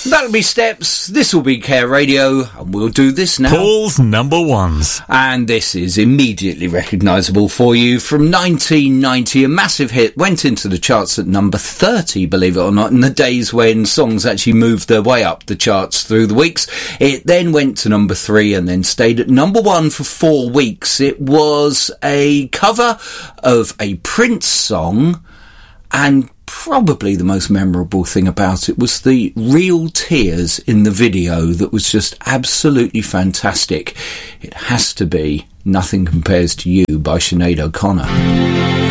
That'll be Steps, this will be Care Radio, and we'll do this now. Paul's number ones. And this is immediately recognisable for you. From 1990, a massive hit, went into the charts at number 30, believe it or not, in the days when songs actually moved their way up the charts through the weeks. It then went to number 3 and then stayed at number 1 for 4 weeks. It was a cover of a Prince song, and probably the most memorable thing about it was the real tears in the video that was just absolutely fantastic. It has to be Nothing Compares to You by Sinead O'Connor.